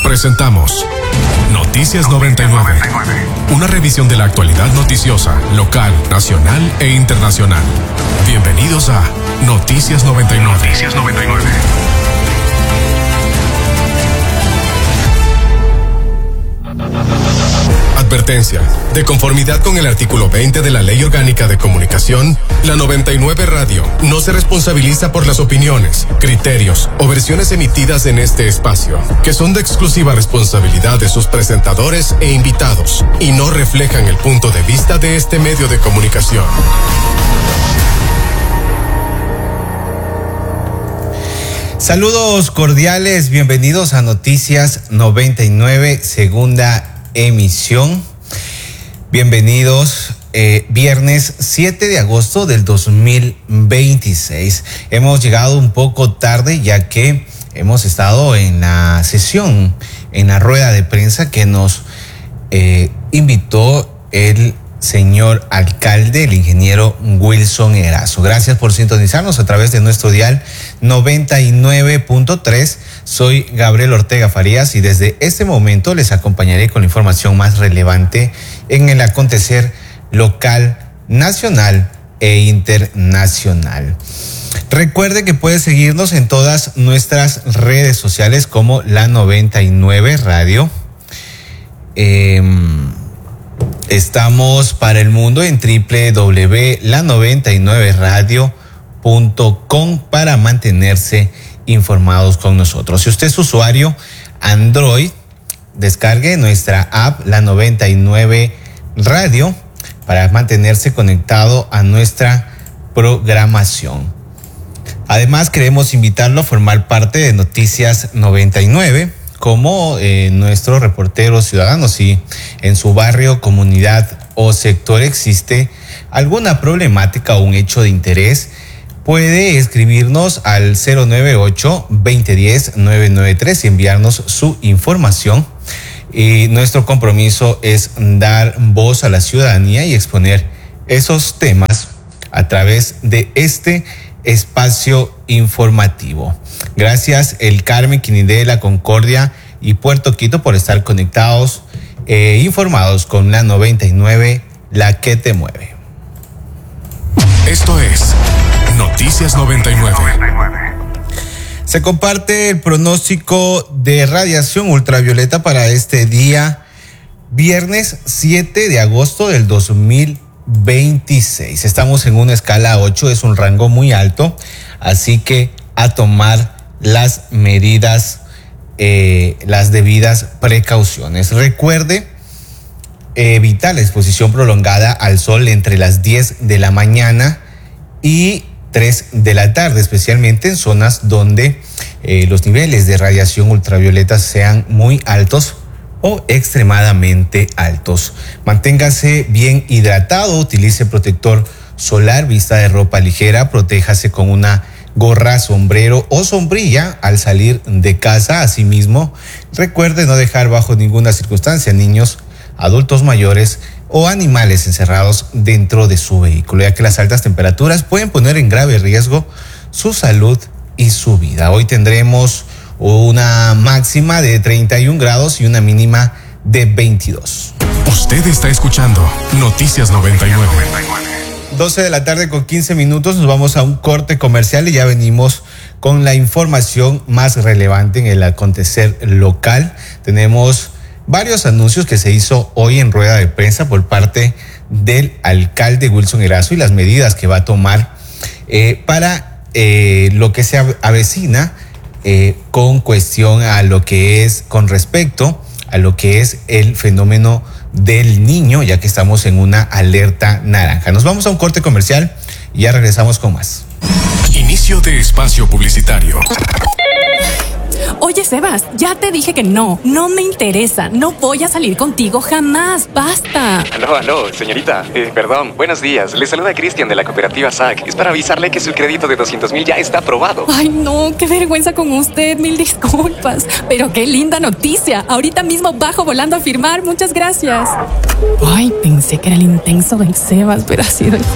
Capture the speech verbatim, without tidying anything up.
Presentamos Noticias noventa y nueve, una revisión de la actualidad noticiosa, local, nacional e internacional. Bienvenidos a Noticias noventa y nueve. Noticias noventa y nueve. Advertencia. De conformidad con el artículo veinte de la Ley Orgánica de Comunicación, la noventa y nueve Radio no se responsabiliza por las opiniones, criterios o versiones emitidas en este espacio, que son de exclusiva responsabilidad de sus presentadores e invitados, y no reflejan el punto de vista de este medio de comunicación. Saludos cordiales, bienvenidos a Noticias noventa y nueve, segunda emisión. Bienvenidos, eh, viernes siete de agosto del dos mil veintiséis. Hemos llegado un poco tarde ya que hemos estado en la sesión, en la rueda de prensa que nos eh, invitó el señor alcalde, el ingeniero Wilson Erazo. Gracias por sintonizarnos a través de nuestro dial noventa y nueve punto tres. Soy Gabriel Ortega Farías y desde este momento les acompañaré con la información más relevante en el acontecer local, nacional e internacional. Recuerde que puede seguirnos en todas nuestras redes sociales como La noventa y nueve Radio. Eh, Estamos para el mundo en doble u doble u doble u punto la noventa y nueve radio punto com para mantenerse informados con nosotros. Si usted es usuario Android, descargue nuestra app La noventa y nueve Radio para mantenerse conectado a nuestra programación. Además, queremos invitarlo a formar parte de Noticias noventa y nueve como eh, nuestro reportero ciudadano. Si en su barrio, comunidad o sector existe alguna problemática o un hecho de interés, puede escribirnos al cero nueve ocho, veinte diez, nueve nueve tres y enviarnos su información. Y nuestro compromiso es dar voz a la ciudadanía y exponer esos temas a través de este espacio informativo. Gracias el Carmen, Quinidé, La Concordia y Puerto Quito por estar conectados e informados con la noventa y nueve, la que te mueve. Esto es Noticias noventa y nueve. Se comparte el pronóstico de radiación ultravioleta para este día, viernes siete de agosto del dos mil veintiséis. Estamos en una escala ocho, es un rango muy alto, así que a tomar las medidas, eh, las debidas precauciones. Recuerde evitar la exposición prolongada al sol entre las diez de la mañana y tres de la tarde, especialmente en zonas donde eh, los niveles de radiación ultravioleta sean muy altos o extremadamente altos. Manténgase bien hidratado, utilice protector solar, vista de ropa ligera, protéjase con una gorra, sombrero o sombrilla al salir de casa. Asimismo, recuerde no dejar bajo ninguna circunstancia niños, adultos mayores o animales encerrados dentro de su vehículo, ya que las altas temperaturas pueden poner en grave riesgo su salud y su vida. Hoy tendremos una máxima de treinta y un grados y una mínima de veintidós. Usted está escuchando Noticias noventa y nueve. doce de la tarde con quince minutos, nos vamos a un corte comercial y ya venimos con la información más relevante en el acontecer local. Tenemos varios anuncios que se hizo hoy en rueda de prensa por parte del alcalde Wilson Erazo y las medidas que va a tomar eh, para eh, lo que se avecina eh, con cuestión a lo que es, con respecto a lo que es el fenómeno del niño, ya que estamos en una alerta naranja. Nos vamos a un corte comercial y ya regresamos con más. Inicio de espacio publicitario. Oye, Sebas, ya te dije que no, no me interesa, no voy a salir contigo jamás, basta. Aló, aló, señorita, eh, perdón, buenos días, le saluda Cristian de la cooperativa S A C, es para avisarle que su crédito de doscientos mil ya está aprobado. Ay, no, qué vergüenza con usted, mil disculpas, pero qué linda noticia, ahorita mismo bajo volando a firmar, muchas gracias. Ay, pensé que era el intenso del Sebas, pero ha sido el